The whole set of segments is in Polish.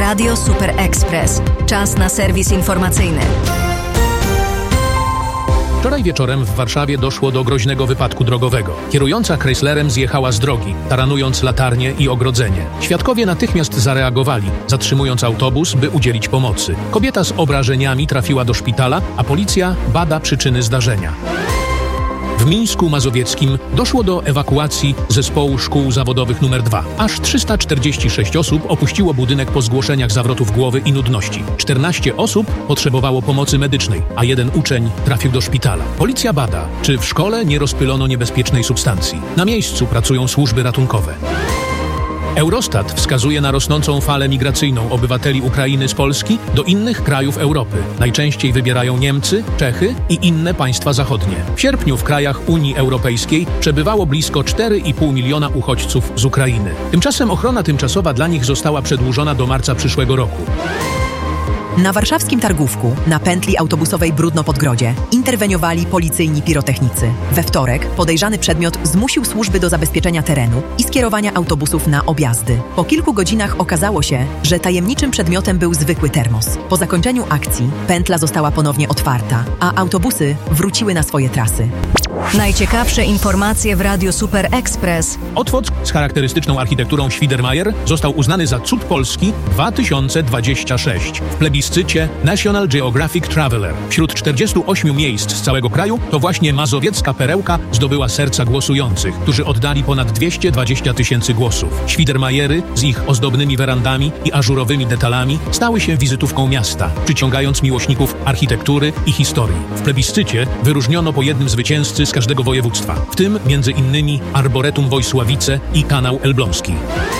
Radio Super Express. Czas na serwis informacyjny. Wczoraj wieczorem w Warszawie doszło do groźnego wypadku drogowego. Kierująca Chryslerem zjechała z drogi, taranując latarnię i ogrodzenie. Świadkowie natychmiast zareagowali, zatrzymując autobus, by udzielić pomocy. Kobieta z obrażeniami trafiła do szpitala, a policja bada przyczyny zdarzenia. W Mińsku Mazowieckim doszło do ewakuacji zespołu szkół zawodowych nr 2. Aż 346 osób opuściło budynek po zgłoszeniach zawrotów głowy i nudności. 14 osób potrzebowało pomocy medycznej, a jeden uczeń trafił do szpitala. Policja bada, czy w szkole nie rozpylono niebezpiecznej substancji. Na miejscu pracują służby ratunkowe. Eurostat wskazuje na rosnącą falę migracyjną obywateli Ukrainy z Polski do innych krajów Europy. Najczęściej wybierają Niemcy, Czechy i inne państwa zachodnie. W sierpniu w krajach Unii Europejskiej przebywało blisko 4,5 miliona uchodźców z Ukrainy. Tymczasem ochrona tymczasowa dla nich została przedłużona do marca przyszłego roku. Na warszawskim Targówku, na pętli autobusowej Brudno-Podgrodzie, interweniowali policyjni pirotechnicy. We wtorek podejrzany przedmiot zmusił służby do zabezpieczenia terenu i skierowania autobusów na objazdy. Po kilku godzinach okazało się, że tajemniczym przedmiotem był zwykły termos. Po zakończeniu akcji pętla została ponownie otwarta, a autobusy wróciły na swoje trasy. Najciekawsze informacje w Radio Super Express. Otwock z charakterystyczną architekturą Schwiedermajer został uznany za cud Polski 2026 w plebiscycie National Geographic Traveler. Wśród 48 miejsc z całego kraju to właśnie mazowiecka perełka zdobyła serca głosujących, którzy oddali ponad 220 000 głosów. Schwiedermajery z ich ozdobnymi werandami i ażurowymi detalami stały się wizytówką miasta, przyciągając miłośników architektury i historii. W plebiscycie wyróżniono po jednym zwycięzcy z każdego województwa, w tym m.in. Arboretum Wojsławice i Kanał Elbląski.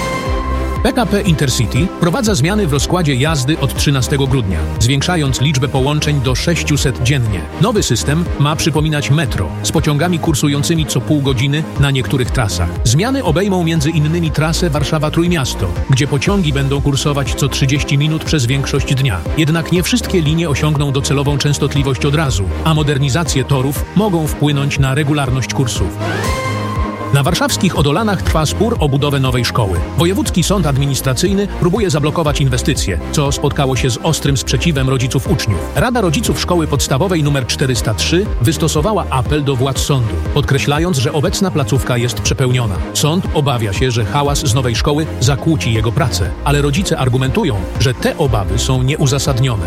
PKP Intercity wprowadza zmiany w rozkładzie jazdy od 13 grudnia, zwiększając liczbę połączeń do 600 dziennie. Nowy system ma przypominać metro, z pociągami kursującymi co pół godziny na niektórych trasach. Zmiany obejmą m.in. trasę Warszawa-Trójmiasto, gdzie pociągi będą kursować co 30 minut przez większość dnia. Jednak nie wszystkie linie osiągną docelową częstotliwość od razu, a modernizacje torów mogą wpłynąć na regularność kursów. Na warszawskich Odolanach trwa spór o budowę nowej szkoły. Wojewódzki Sąd Administracyjny próbuje zablokować inwestycje, co spotkało się z ostrym sprzeciwem rodziców uczniów. Rada Rodziców Szkoły Podstawowej nr 403 wystosowała apel do władz sądu, podkreślając, że obecna placówka jest przepełniona. Sąd obawia się, że hałas z nowej szkoły zakłóci jego pracę, ale rodzice argumentują, że te obawy są nieuzasadnione.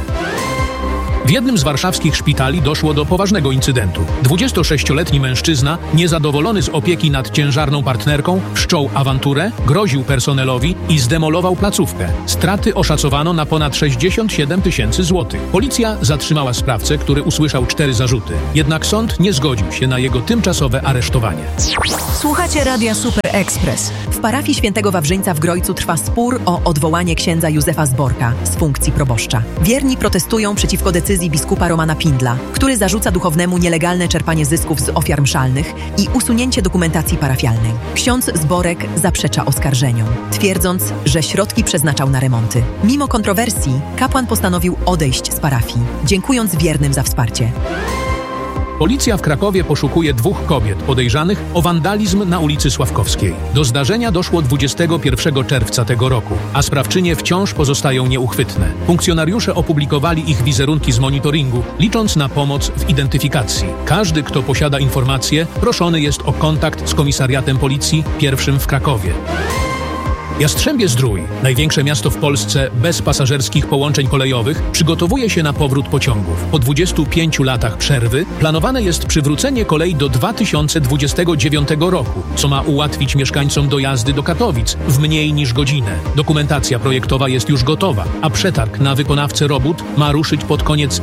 W jednym z warszawskich szpitali doszło do poważnego incydentu. 26-letni mężczyzna, niezadowolony z opieki nad ciężarną partnerką, wszczął awanturę, groził personelowi i zdemolował placówkę. Straty oszacowano na ponad 67 000 złotych. Policja zatrzymała sprawcę, który usłyszał 4 zarzuty. Jednak sąd nie zgodził się na jego tymczasowe aresztowanie. Słuchacie Radia Super Express. W parafii Świętego Wawrzyńca w Grojcu trwa spór o odwołanie księdza Józefa Zborka z funkcji proboszcza. Wierni protestują przeciwko decyzji biskupa Romana Pindla, który zarzuca duchownemu nielegalne czerpanie zysków z ofiar mszalnych i usunięcie dokumentacji parafialnej. Ksiądz Zborek zaprzecza oskarżeniom, twierdząc, że środki przeznaczał na remonty. Mimo kontrowersji, kapłan postanowił odejść z parafii, dziękując wiernym za wsparcie. Policja w Krakowie poszukuje 2 kobiet podejrzanych o wandalizm na ulicy Sławkowskiej. Do zdarzenia doszło 21 czerwca tego roku, a sprawczynie wciąż pozostają nieuchwytne. Funkcjonariusze opublikowali ich wizerunki z monitoringu, licząc na pomoc w identyfikacji. Każdy, kto posiada informacje, proszony jest o kontakt z komisariatem policji pierwszym w Krakowie. Jastrzębie-Zdrój, największe miasto w Polsce bez pasażerskich połączeń kolejowych, przygotowuje się na powrót pociągów. Po 25 latach przerwy planowane jest przywrócenie kolei do 2029 roku, co ma ułatwić mieszkańcom dojazdy do Katowic w mniej niż godzinę. Dokumentacja projektowa jest już gotowa, a przetarg na wykonawcę robót ma ruszyć pod koniec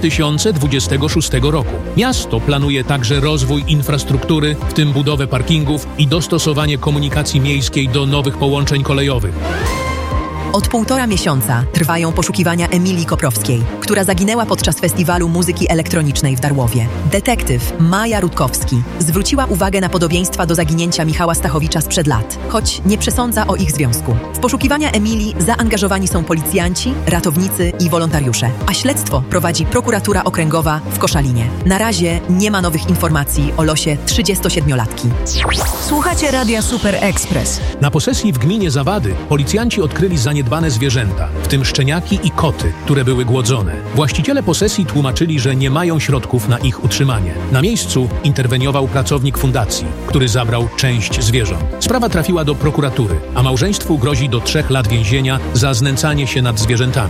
2026 roku. Miasto planuje także rozwój infrastruktury, w tym budowę parkingów i dostosowanie komunikacji miejskiej do nowych połączeń kolejowych. Od 1,5 miesiąca trwają poszukiwania Emilii Koprowskiej, która zaginęła podczas festiwalu muzyki elektronicznej w Darłowie. Detektyw Maja Rutkowski zwróciła uwagę na podobieństwa do zaginięcia Michała Stachowicza sprzed lat, choć nie przesądza o ich związku. W poszukiwania Emilii zaangażowani są policjanci, ratownicy i wolontariusze, a śledztwo prowadzi prokuratura okręgowa w Koszalinie. Na razie nie ma nowych informacji o losie 37-latki. Słuchacie Radia Super Express. Na posesji w gminie Zawady policjanci odkryli zaniedbanie zaniedbane zwierzęta, w tym szczeniaki i koty, które były głodzone. Właściciele posesji tłumaczyli, że nie mają środków na ich utrzymanie. Na miejscu interweniował pracownik fundacji, który zabrał część zwierząt. Sprawa trafiła do prokuratury, a małżeństwu grozi do 3 lat więzienia za znęcanie się nad zwierzętami.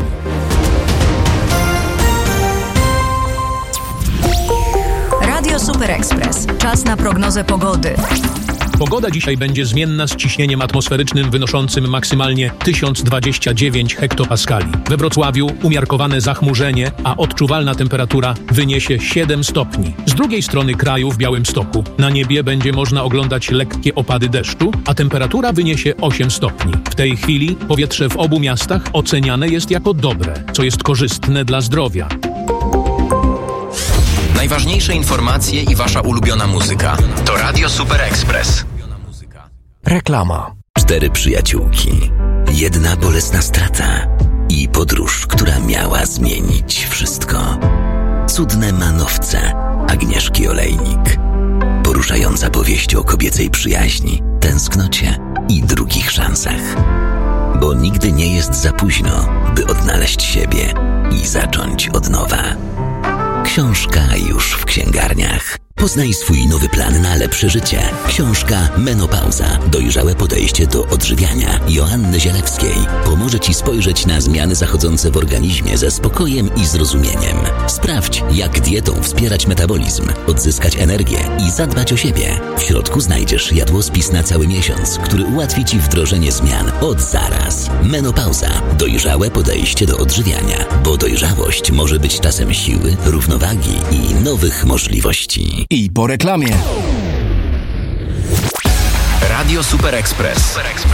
Radio Super Express. Czas na prognozę pogody. Pogoda dzisiaj będzie zmienna z ciśnieniem atmosferycznym wynoszącym maksymalnie 1029 hektopaskali. We Wrocławiu umiarkowane zachmurzenie, a odczuwalna temperatura wyniesie 7 stopni. Z drugiej strony kraju w Białymstoku na niebie będzie można oglądać lekkie opady deszczu, a temperatura wyniesie 8 stopni. W tej chwili powietrze w obu miastach oceniane jest jako dobre, co jest korzystne dla zdrowia. Najważniejsze informacje i wasza ulubiona muzyka to Radio Super Express. Reklama. 4 przyjaciółki, 1 bolesna strata i podróż, która miała zmienić wszystko. Cudne manowce Agnieszki Olejnik. Poruszająca powieść o kobiecej przyjaźni, tęsknocie i drugich szansach. Bo nigdy nie jest za późno, by odnaleźć siebie i zacząć od nowa. Książka już w księgarniach. Poznaj swój nowy plan na lepsze życie. Książka Menopauza. Dojrzałe podejście do odżywiania Joanny Zielewskiej pomoże Ci spojrzeć na zmiany zachodzące w organizmie ze spokojem i zrozumieniem. Sprawdź, jak dietą wspierać metabolizm, odzyskać energię i zadbać o siebie. W środku znajdziesz jadłospis na cały miesiąc, który ułatwi Ci wdrożenie zmian od zaraz. Menopauza. Dojrzałe podejście do odżywiania, bo dojrzałość może być czasem siły, równowagi i nowych możliwości. I po reklamie. Radio Super Express.